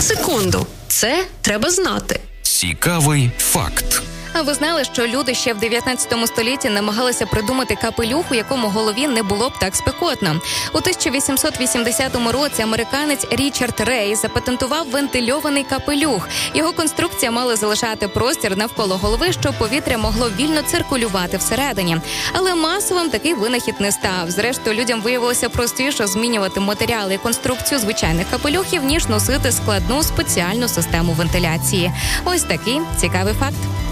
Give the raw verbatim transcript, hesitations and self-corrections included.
секунду. Це треба знати. Цікавий факт. А ви знали, що люди ще в дев'ятнадцятому столітті намагалися придумати капелюх, у якому голові не було б так спекотно? У тисяча вісімсот вісімдесятому році американець Річард Рей запатентував вентильований капелюх. Його конструкція мала залишати простір навколо голови, щоб повітря могло вільно циркулювати всередині. Але масовим такий винахід не став. Зрештою, людям виявилося простіше змінювати матеріали і конструкцію звичайних капелюхів, ніж носити складну спеціальну систему вентиляції. Ось такий цікавий факт.